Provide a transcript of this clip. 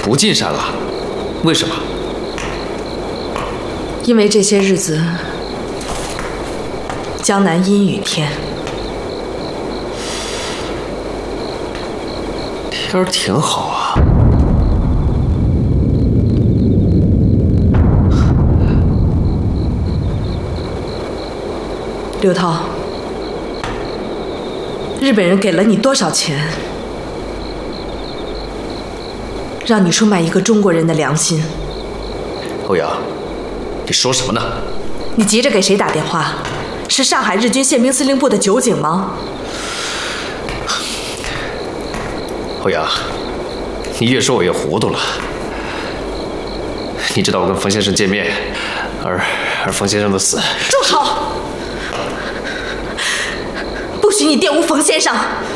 不进山了，为什么？ 因为这些日子江南阴雨天， 天儿挺好啊。 刘涛，日本人给了你多少钱，让你出卖一个中国人的良心？ 欧阳，你说什么呢？ 你急着给谁打电话？是上海日军宪兵司令部的酒井吗？ 欧阳，你越说我越糊涂了。你知道我跟冯先生见面，而冯先生的死…… 住口！不许你玷污冯先生！